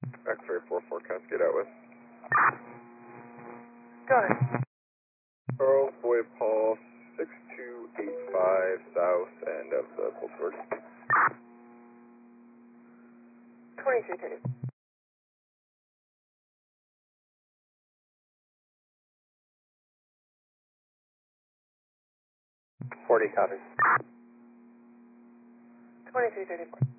X-ray 44 Cascade out with. Go ahead. Charles Boy Paul 6285 south end of the Bolsward. 2330. 40 copies. 2334.